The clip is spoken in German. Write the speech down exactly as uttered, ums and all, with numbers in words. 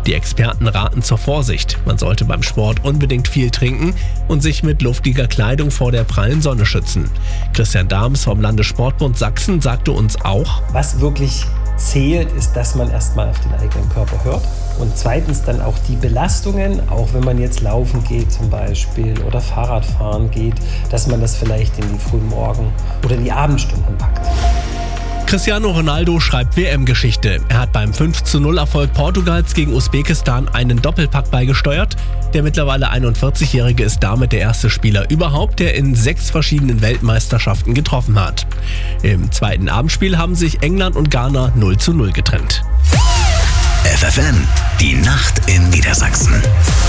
Die Experten raten zur Vorsicht. Man sollte beim Sport unbedingt viel trinken und sich mit luftiger Kleidung vor der prallen Sonne schützen. Christian Dahms vom Landessportbund Sachsen sagte uns auch: Was wirklich zählt, ist, dass man erstmal auf den eigenen Körper hört und zweitens dann auch die Belastungen, auch wenn man jetzt laufen geht zum Beispiel oder Fahrradfahren geht, dass man das vielleicht in die frühen Morgen- oder die Abendstunden packt. Cristiano Ronaldo schreibt W M-Geschichte. Er hat beim fünf zu null Erfolg Portugals gegen Usbekistan einen Doppelpack beigesteuert. Der mittlerweile einundvierzigjährige ist damit der erste Spieler überhaupt, der in sechs verschiedenen Weltmeisterschaften getroffen hat. Im zweiten Abendspiel haben sich England und Ghana null zu null getrennt. F F N, die Nacht in Niedersachsen.